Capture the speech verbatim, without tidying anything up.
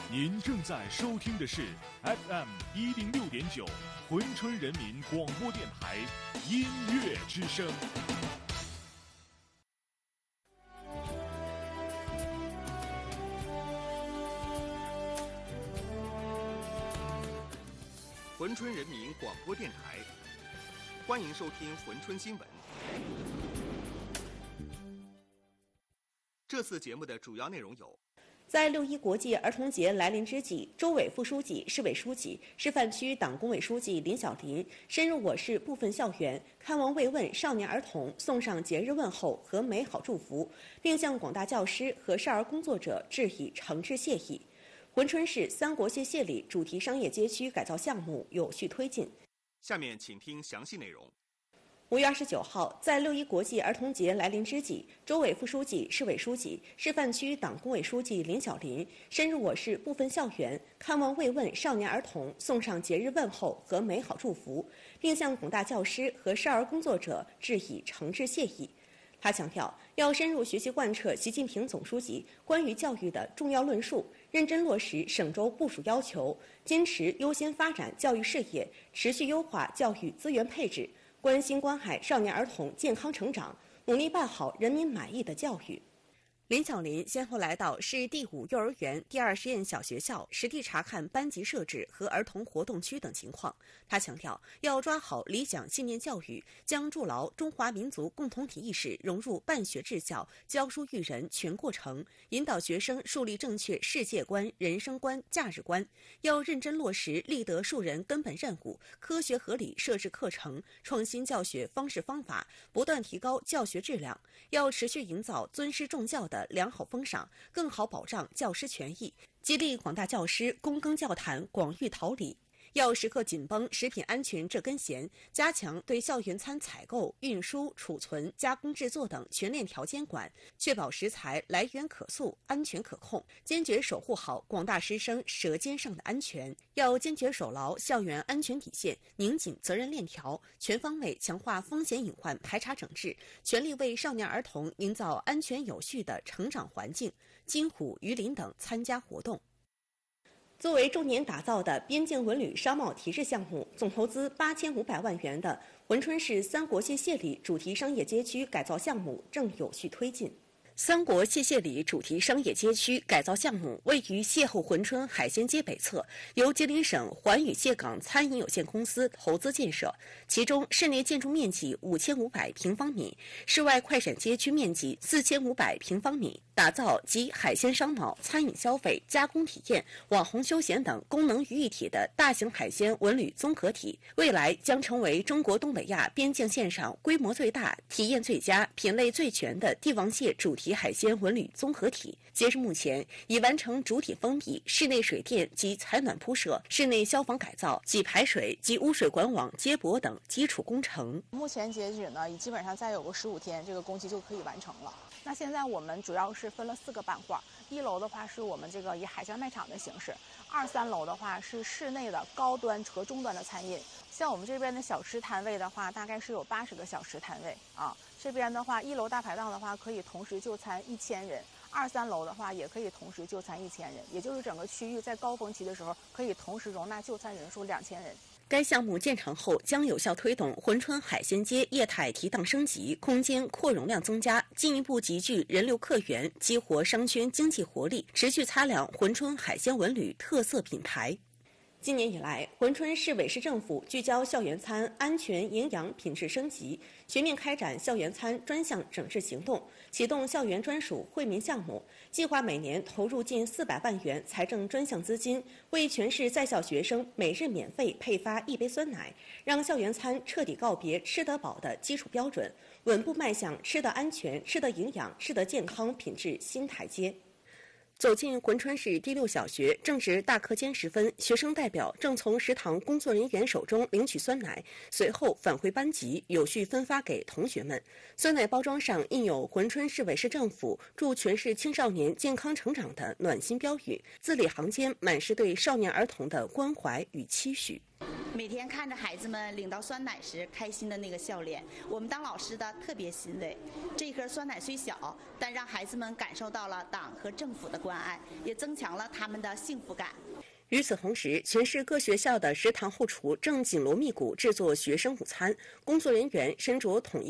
您正在收听的是 F M 一零六点九珲春人民广播电台音乐之声。 珲春人民广播电台，欢迎收听珲春新闻。这次节目的主要内容有： 在六一国际儿童节来临之际，州委副书记、市委书记、示范区党工委书记林小林深入我市部分校园，看望慰问少年儿童，送上节日问候和美好祝福，并向广大教师和少儿工作者致以诚挚谢意。珲春市三国谢谢里主题商业街区改造项目有序推进。 下面请听详细内容。 五月二十九号，在六一国际儿童节来临之际，州委副书记、市委书记、示范区党工委书记林小林深入我市部分校园，看望慰问少年儿童，送上节日问候和美好祝福，并向广大教师和少儿工作者致以诚挚谢意。他强调，要深入学习贯彻习近平总书记关于教育的重要论述，认真落实省州部署要求，坚持优先发展教育事业，持续优化教育资源配置，关心关爱少年儿童健康成长，努力办好人民满意的教育。林小林先后来到市第五幼儿园、第二实验小学校，实地查看班级设置和儿童活动区等情况。他强调，要抓好理想信念教育，将筑牢中华民族共同体意识融入办学治教、教书育人全过程，引导学生树立正确世界观、人生观、价值观。要认真落实立德树人根本任务，科学合理设置课程，创新教学方式方法，不断提高教学质量。要持续营造尊师重教的良好风尚，更好保障教师权益，激励广大教师躬耕教坛、广育桃李。要时刻紧绷食品安全这根弦，加强对校园餐采购、运输、储存、加工制作等全链条监管，确保食材来源可溯、安全可控，坚决守护好广大师生舌尖上的安全。要坚决守牢校园安全底线，拧紧责任链条，全方位强化风险隐患排查整治，全力为少年儿童营造安全有序的成长环境。金虎、榆林等参加活动。作为重点打造的边境文旅商贸提示项目，总投资八千五百万元的珲春市三国谢谢里主题商业街区改造项目正有序推进。三国谢谢里主题商业街区改造项目位于邂逅珲春海鲜街北侧，由吉林省环宇蟹港餐饮有限公司投资建设。其中，室内建筑面积五千五百平方米，室外快闪街区面积四千五百平方米，打造集海鲜商贸、餐饮消费、加工体验、网红休闲等功能于一体的大型海鲜文旅综合体。未来将成为中国东北亚边境线上规模最大、体验最佳、品类最全的帝王蟹主题海鲜文旅综合体。截至目前，已完成主体封闭、室内水电及采暖铺设、室内消防改造及排水及污水管网接驳等基础工程。 目前截止呢，基本上再有个十五天，这个工期就可以完成了。那现在我们主要是分了四个板块，一楼的话是我们这个以海鲜卖场的形式，二三楼的话是室内的高端和中端的餐饮。像我们这边的小吃摊位的话，大概是有八十个小吃摊位啊。这边的话，一楼大排档的话可以同时就餐一千人，二三楼的话也可以同时就餐一千人，也就是整个区域在高峰期的时候可以同时容纳就餐人数两千人。 该项目建成后，将有效推动珲春海鲜街业态提档升级，空间扩容量增加，进一步集聚人流客源，激活商圈经济活力，持续擦亮珲春海鲜文旅特色品牌。今年以来，珲春市委市政府聚焦校园餐安全、营养、品质升级，全面开展校园餐专项整治行动，启动校园专属惠民项目，计划每年投入近四百万元财政专项资金，为全市在校学生每日免费配发一杯酸奶，让校园餐彻底告别吃得饱的基础标准，稳步迈向吃得安全、吃得营养、吃得健康品质新台阶。走进珲春市第六小学，正值大课间时分，学生代表正从食堂工作人员手中领取酸奶，随后返回班级，有序分发给同学们。酸奶包装上印有珲春市委市政府祝全市青少年健康成长的暖心标语，字里行间满是对少年儿童的关怀与期许。 每天看着孩子们领到酸奶时开心的那个笑脸，我们当老师的特别欣慰。这一盒酸奶虽小，但让孩子们感受到了党和政府的关爱，也增强了他们的幸福感。 与此同时，全市各学校的食堂后厨正紧锣密鼓制作学生午餐，工作人员身着统一